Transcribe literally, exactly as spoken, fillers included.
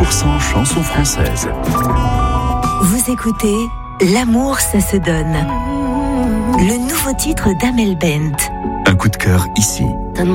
pour cent chansons françaises. Vous écoutez L'amour, ça se donne. Le nouveau titre d'Amel Bent. Un coup de cœur ici.